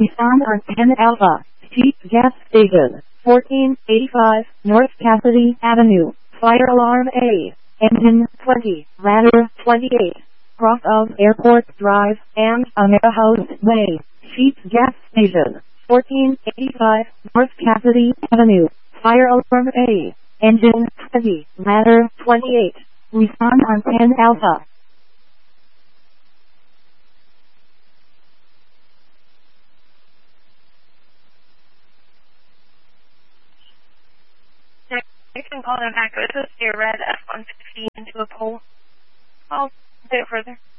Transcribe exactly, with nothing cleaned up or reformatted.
Respond on ten Alpha. Jeep gas station. fourteen eighty-five North Cassidy Avenue. Fire alarm A. Engine twenty. Ladder twenty-eight. Cross of Airport Drive and Omega House Way. Jeep gas station. fourteen eighty-five North Cassidy Avenue. Fire alarm A. Engine twenty. Ladder twenty-eight. Respond on ten Alpha. You can call them back. This is your red F one fifty into a pole. I'll do it further.